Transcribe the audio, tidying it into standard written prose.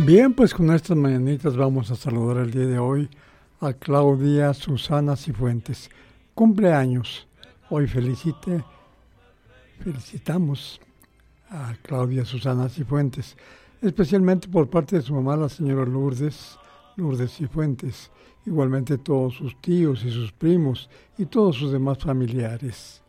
Bien, pues con estas mañanitas vamos a saludar el día de hoy a Claudia Susana Cifuentes. Cumpleaños. Hoy felicitamos a Claudia Susana Cifuentes, especialmente por parte de su mamá, la señora Lourdes Cifuentes, igualmente todos sus tíos y sus primos y todos sus demás familiares.